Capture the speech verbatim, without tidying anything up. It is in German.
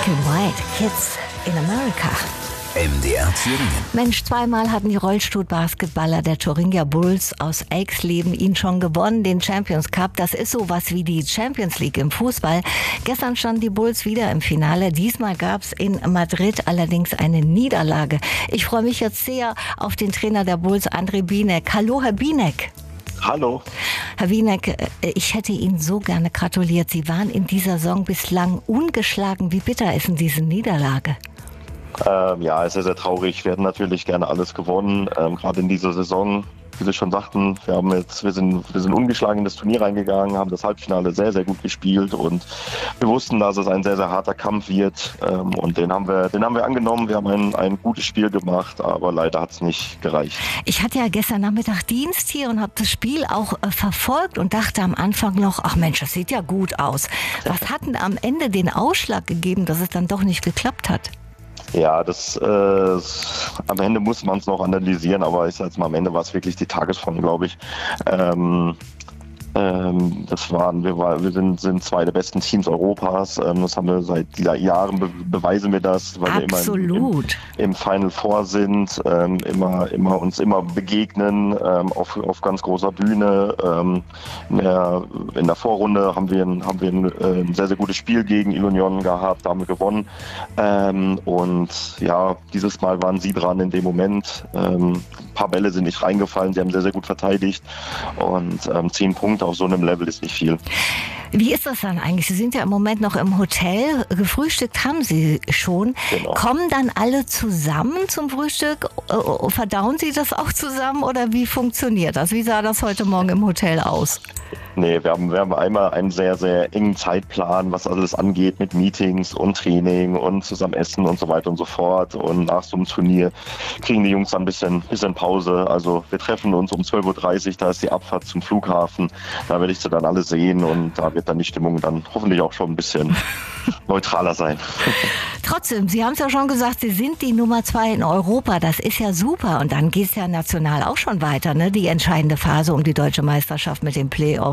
Black and White, Kids in America. M D R Thüringen. Mensch, zweimal hatten die Rollstuhl-Basketballer der Thuringia Bulls aus Eichsleben ihn schon gewonnen, den Champions Cup. Das ist sowas wie die Champions League im Fußball. Gestern standen die Bulls wieder im Finale. Diesmal gab es in Madrid allerdings eine Niederlage. Ich freue mich jetzt sehr auf den Trainer der Bulls, André Bienek. Hallo, Herr Bienek. Hallo. Herr Bienek, ich hätte Ihnen so gerne gratuliert. Sie waren in dieser Saison bislang ungeschlagen. Wie bitter ist denn diese Niederlage? Ähm, ja, es ist sehr, sehr traurig. Wir hätten natürlich gerne alles gewonnen, ähm, gerade in dieser Saison. Wie Sie schon sagten, wir haben jetzt, wir sind, wir sind ungeschlagen in das Turnier reingegangen, haben das Halbfinale sehr, sehr gut gespielt und wir wussten, dass es ein sehr, sehr harter Kampf wird, ähm, und den haben wir, den haben wir angenommen. Wir haben ein, ein gutes Spiel gemacht, aber leider hat es nicht gereicht. Ich hatte ja gestern Nachmittag Dienst hier und habe das Spiel auch äh, verfolgt und dachte am Anfang noch, ach Mensch, das sieht ja gut aus. Was hat denn am Ende den Ausschlag gegeben, dass es dann doch nicht geklappt hat? Ja, das äh, am Ende muss man es noch analysieren, aber ich sag jetzt mal, am Ende war es wirklich die Tagesform, glaube ich. Ähm, ähm, das waren, wir, war, wir sind, sind zwei der besten Teams Europas. Ähm, das haben wir seit Jahren, be beweisen wir das, weil Absolut. wir immer im, im, im Final Four sind, ähm, immer, immer uns immer begegnen, ähm, auf, auf ganz großer Bühne. Ähm, in, der, in der Vorrunde haben wir, ein, haben wir ein, äh, ein sehr, sehr gutes Spiel gegen Ilunion gehabt, da haben wir gewonnen. Ähm, und ja, dieses Mal waren sie dran in dem Moment. Ähm, ein paar Bälle sind nicht reingefallen, sie haben sehr, sehr gut verteidigt und ähm, zehn Punkte auf so einem Level ist nicht viel. Wie ist das dann eigentlich? Sie sind ja im Moment noch im Hotel. Gefrühstückt haben Sie schon. Genau. Kommen dann alle zusammen zum Frühstück? Verdauen Sie das auch zusammen oder wie funktioniert das? Wie sah das heute Morgen im Hotel aus? Nee, wir haben, wir haben einmal einen sehr, sehr engen Zeitplan, was alles angeht mit Meetings und Training und zusammen essen und so weiter und so fort. Und nach so einem Turnier kriegen die Jungs dann ein bisschen, bisschen Pause. Also wir treffen uns um zwölf Uhr dreißig, da ist die Abfahrt zum Flughafen. Da werde ich sie dann alle sehen und da wird dann die Stimmung dann hoffentlich auch schon ein bisschen neutraler sein. Trotzdem, Sie haben es ja schon gesagt, Sie sind die Nummer zwei in Europa. Das ist ja super. Und dann geht es ja national auch schon weiter, ne? Die entscheidende Phase um die deutsche Meisterschaft mit dem Playoff.